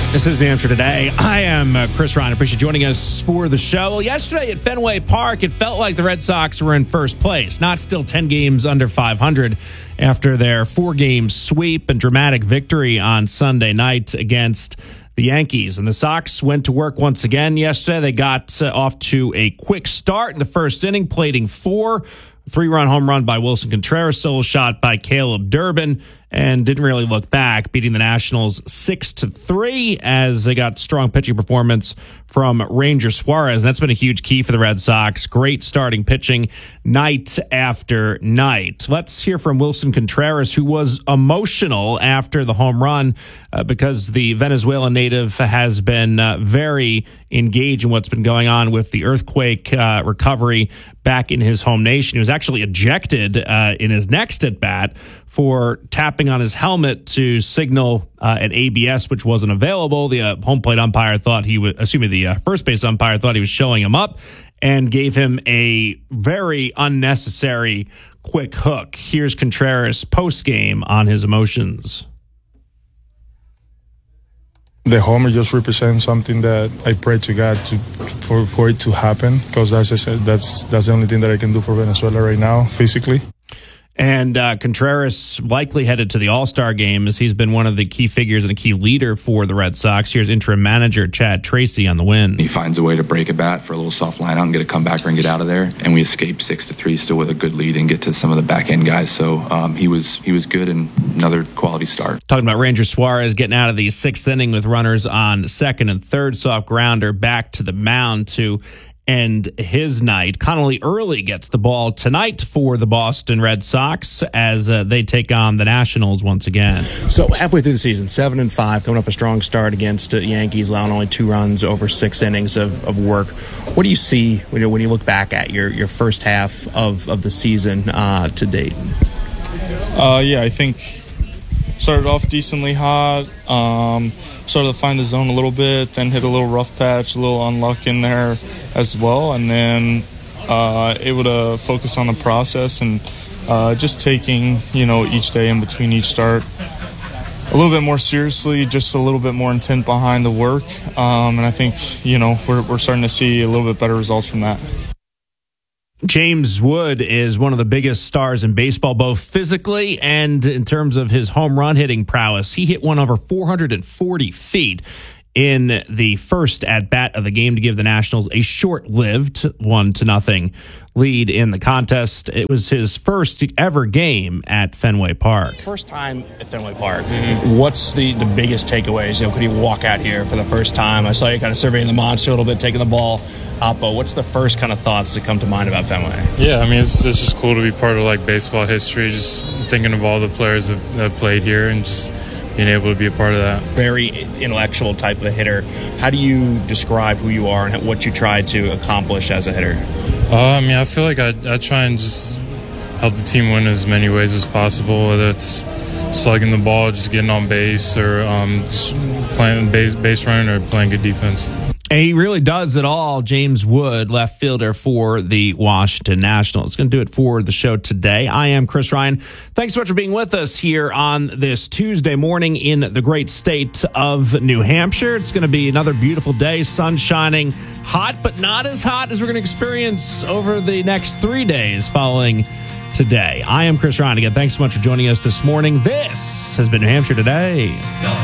This is New Hampshire Today. I am Chris Ryan. I appreciate you joining us for the show. Well, yesterday at Fenway Park, it felt like the Red Sox were in first place, not still 10 games under 500 after their 4-game sweep and dramatic victory on Sunday night against the Yankees. And the Sox went to work once again yesterday. They got off to a quick start in the first inning, plating 4. 3-run home run by Wilson Contreras, solo shot by Caleb Durbin, and didn't really look back, beating the Nationals 6-3 as they got strong pitching performance from Ranger Suarez. And that's been a huge key for the Red Sox. Great starting pitching night after night. Let's hear from Wilson Contreras, who was emotional after the home run because the Venezuelan native has been very engaged in what's been going on with the earthquake recovery back in his home nation. He was actually ejected in his next at-bat for tapping on his helmet to signal an ABS, which wasn't available. The home plate umpire thought he was, the first base umpire thought he was showing him up and gave him a very unnecessary quick hook. Here's Contreras post-game on his emotions. The homer just represents something that I pray to God for it to happen, because as I said, that's the only thing that I can do for Venezuela right now, physically. And Contreras likely headed to the All-Star game, as he's been one of the key figures and a key leader for the Red Sox. Here's interim manager Chad Tracy on the win. He finds a way to break a bat for a little soft line out and get a comebacker and get out of there. And we escaped 6-3 still with a good lead and get to some of the back end guys. So he was good and another quality start. Talking about Ranger Suarez getting out of the 6th inning with runners on 2nd and 3rd, soft grounder back to the mound to end his night. Connolly Early gets the ball tonight for the Boston Red Sox as they take on the Nationals once again. So halfway through the season, 7-5, coming up a strong start against Yankees, allowing only 2 runs over 6 innings of work. What do you see when you look back at your first half of the season to date? I think started off decently hot. Started to find the zone a little bit, then hit a little rough patch, a little unluck in there as well, and then able to focus on the process and just taking each day in between each start a little bit more seriously, just a little bit more intent behind the work, and I think we're starting to see a little bit better results from that. James Wood is one of the biggest stars in baseball, both physically and in terms of his home run hitting prowess. He hit one over 440 feet in the first at-bat of the game to give the Nationals a short-lived 1-0 lead in the contest. It was his first ever game at Fenway Park. First time at Fenway Park. What's the biggest takeaways? Could you walk out here for the first time? I saw you kind of surveying the monster a little bit, taking the ball up. But what's the first kind of thoughts that come to mind about Fenway? Yeah, it's just cool to be part of baseball history, just thinking of all the players that have played here and just being able to be a part of that. Very intellectual type of a hitter. How do you describe who you are and what you try to accomplish as a hitter? I feel like I try and just help the team win as many ways as possible, whether it's slugging the ball, just getting on base, or just playing base running or playing good defense. And he really does it all. James Wood, left fielder for the Washington Nationals. Going to do it for the show today. I am Chris Ryan. Thanks so much for being with us here on this Tuesday morning in the great state of New Hampshire. It's going to be another beautiful day, sun shining, hot, but not as hot as we're going to experience over the next 3 days following today. I am Chris Ryan. Again, thanks so much for joining us this morning. This has been New Hampshire Today.